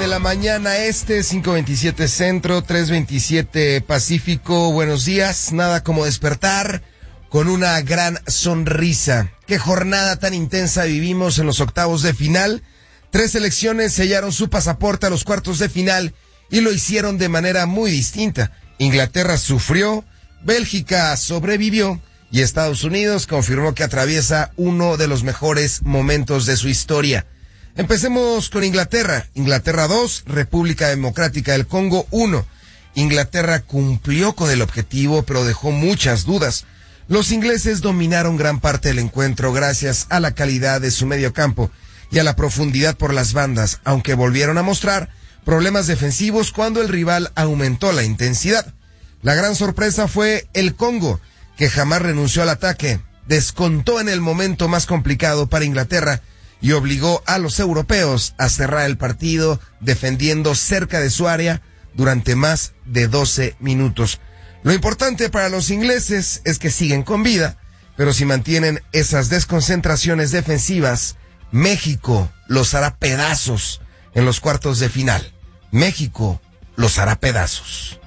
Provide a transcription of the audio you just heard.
la mañana 5:27 centro, 3:27 pacífico. Buenos días, nada como despertar con una gran sonrisa. Qué jornada tan intensa vivimos en los octavos de final. 3 selecciones sellaron su pasaporte a los cuartos de final y lo hicieron de manera muy distinta. Inglaterra sufrió, Bélgica sobrevivió y Estados Unidos confirmó que atraviesa uno de los mejores momentos de su historia. Empecemos con Inglaterra. Inglaterra 2, República Democrática del Congo 1. Inglaterra cumplió con el objetivo, pero dejó muchas dudas. Los ingleses dominaron gran parte del encuentro gracias a la calidad de su mediocampo y a la profundidad por las bandas, aunque volvieron a mostrar problemas defensivos cuando el rival aumentó la intensidad. La gran sorpresa fue el Congo, que jamás renunció al ataque, descontó en el momento más complicado para Inglaterra y obligó a los europeos a cerrar el partido defendiendo cerca de su área durante más de 12 minutos. Lo importante para los ingleses es que siguen con vida, pero si mantienen esas desconcentraciones defensivas, México los hará pedazos en los cuartos de final. México los hará pedazos.